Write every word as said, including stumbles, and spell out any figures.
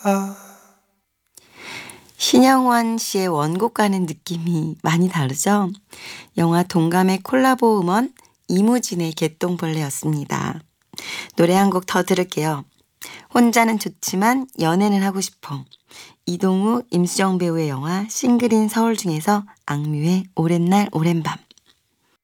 신영원 씨의 원곡과는 느낌이 많이 다르죠? 영화 동감의 콜라보 음원 이무진의 개똥벌레였습니다. 노래 한 곡 더 들을게요. 혼자는 좋지만 연애는 하고 싶어. 이동우, 임수정 배우의 영화 싱글인 서울 중에서 악뮤의 오랜 날 오랜 밤.